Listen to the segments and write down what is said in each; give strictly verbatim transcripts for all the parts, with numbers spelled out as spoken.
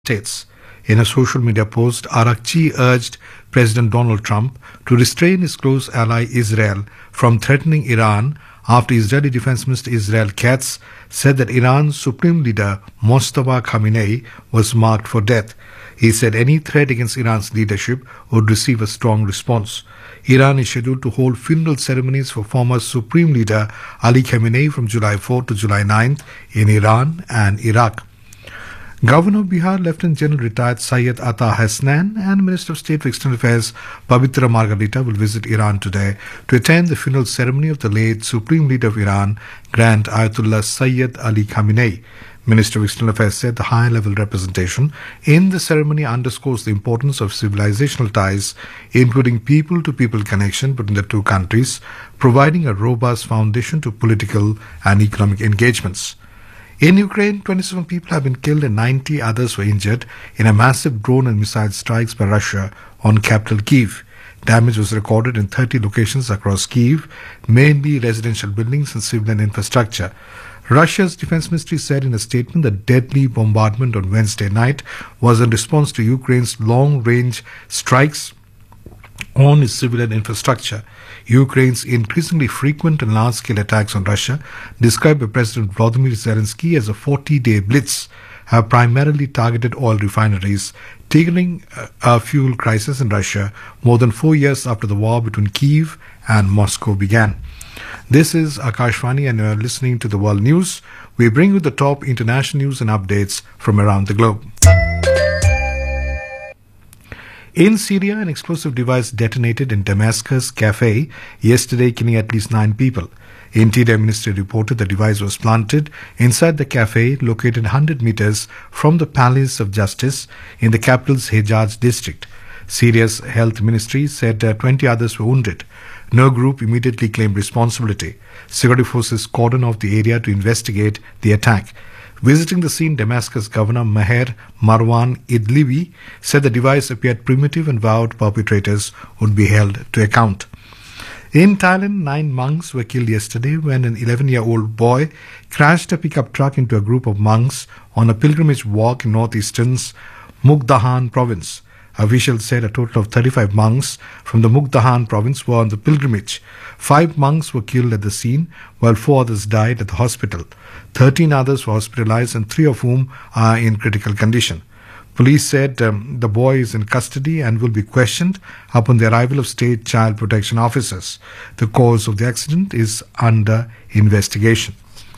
States. In a social media post, Arakchi urged President Donald Trump to restrain his close ally Israel from threatening Iran after Israeli Defense Minister Israel Katz said that Iran's supreme leader Mojtaba Khamenei was marked for death. He said any threat against Iran's leadership would receive a strong response. Iran is scheduled to hold funeral ceremonies for former Supreme Leader Ali Khamenei from July fourth to July ninth in Iran and Iraq. Governor of Bihar, Lieutenant General retired Syed Ata Hasnan, and Minister of State for External Affairs Pavitra Margarita will visit Iran today to attend the funeral ceremony of the late Supreme Leader of Iran, Grand Ayatollah Syed Ali Khamenei. Minister of External Affairs said the high-level representation in the ceremony underscores the importance of civilizational ties, including people-to-people connection between the two countries, providing a robust foundation to political and economic engagements. In Ukraine, twenty-seven people have been killed and ninety others were injured in a massive drone and missile strikes by Russia on capital Kyiv. Damage was recorded in thirty locations across Kyiv, mainly residential buildings and civilian infrastructure. Russia's defense ministry said in a statement that deadly bombardment on Wednesday night was in response to Ukraine's long-range strikes on its civilian infrastructure. Ukraine's increasingly frequent and large-scale attacks on Russia, described by President Volodymyr Zelensky as a forty-day blitz, have primarily targeted oil refineries, triggering a fuel crisis in Russia more than four years after the war between Kyiv and Moscow began. This is Akashvani and you are listening to the World News. We bring you the top international news and updates from around the globe. In Syria, an explosive device detonated in Damascus cafe yesterday, killing at least nine people. Interior Ministry reported the device was planted inside the cafe located one hundred meters from the Palace of Justice in the capital's Hejaz district. Syria's health ministry said uh, twenty others were wounded. No group immediately claimed responsibility. Security forces cordoned off the area to investigate the attack. Visiting the scene, Damascus Governor Maher Marwan Idlibi said the device appeared primitive and vowed perpetrators would be held to account. In Thailand, nine monks were killed yesterday when an eleven-year-old boy crashed a pickup truck into a group of monks on a pilgrimage walk in northeastern's Mukdahan province. Officials said a total of thirty-five monks from the Mukdahan province were on the pilgrimage. Five monks were killed at the scene, while four others died at the hospital. Thirteen others were hospitalized, and three of whom are in critical condition. Police said um, the boy is in custody and will be questioned upon the arrival of state child protection officers. The cause of the accident is under investigation.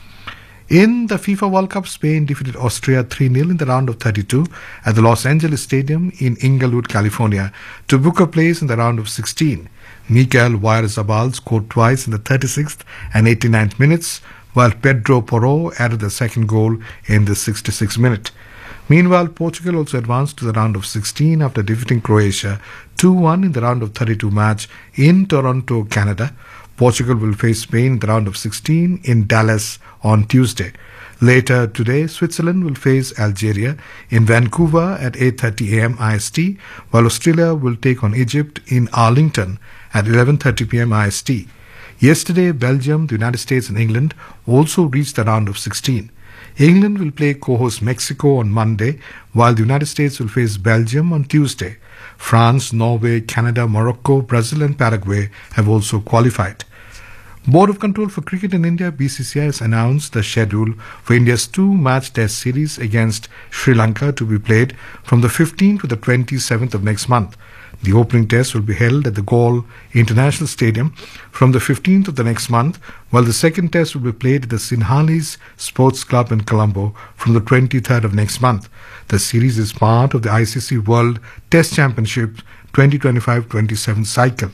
In the FIFA World Cup, Spain defeated Austria three nil in the round of thirty-two at the Los Angeles Stadium in Inglewood, California, to book a place in the round of sixteen. Miguel Oyarzabal scored twice in the thirty-sixth and eighty-ninth minutes, while Pedro Porro added the second goal in the sixty-sixth minute. Meanwhile, Portugal also advanced to the round of sixteen after defeating Croatia two one in the round of thirty-two match in Toronto, Canada. Portugal will face Spain in the round of sixteen in Dallas on Tuesday. Later today, Switzerland will face Algeria in Vancouver at eight thirty a m I S T, while Australia will take on Egypt in Arlington at eleven thirty p m I S T. Yesterday, Belgium, the United States and England also reached the round of sixteen. England will play co-host Mexico on Monday, while the United States will face Belgium on Tuesday. France, Norway, Canada, Morocco, Brazil and Paraguay have also qualified. Board of Control for Cricket in India, B C C I, has announced the schedule for India's two-match test series against Sri Lanka to be played from the fifteenth to the twenty-seventh of next month. The opening test will be held at the Galle International Stadium from the fifteenth of the next month, while the second test will be played at the Sinhalese Sports Club in Colombo from the twenty-third of next month. The series is part of the I C C World Test Championship twenty twenty-five twenty-seven cycle.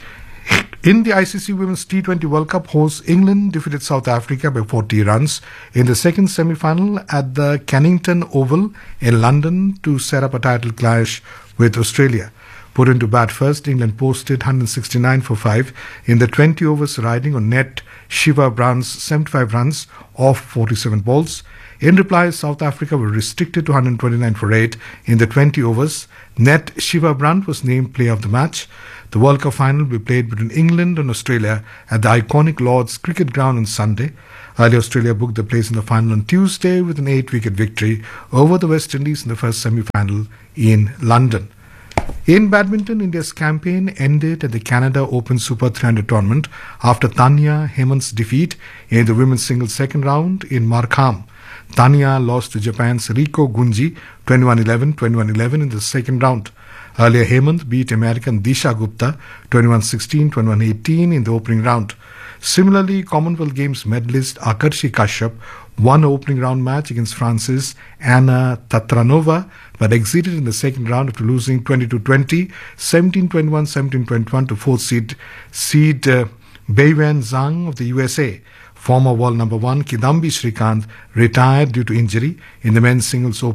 In the I C C Women's T twenty World Cup, hosts England defeated South Africa by forty runs in the second semi-final at the Cannington Oval in London to set up a title clash with Australia. Put into bat first, England posted one hundred sixty-nine for five in the twenty overs, riding on net Shiva Brown's seventy-five runs off forty-seven balls. In reply, South Africa were restricted to one hundred twenty-nine for eight in the twenty overs. Net Shiva Brandt was named player of the match. The World Cup final will be played between England and Australia at the iconic Lord's Cricket Ground on Sunday. Earlier, Australia booked their place in the final on Tuesday with an eight-wicket victory over the West Indies in the first semi-final in London. In badminton, India's campaign ended at the Canada Open Super three hundred tournament after Tanya Hemant's defeat in the women's singles second round in Markham. Tanya lost to Japan's Riko Gunji twenty-one eleven, twenty-one eleven in the second round. Earlier, Hemant beat American Disha Gupta twenty-one sixteen, twenty-one eighteen in the opening round. Similarly, Commonwealth Games medalist Akarshi Kashyap won an opening round match against France's Anna Tatranova, but exited in the second round after losing twenty-two twenty, seventeen twenty-one, seventeen twenty-one to fourth seed, seed uh, Beiwen Zhang of the U S A. Former world number one Kidambi Srikanth retired due to injury in the men's singles open.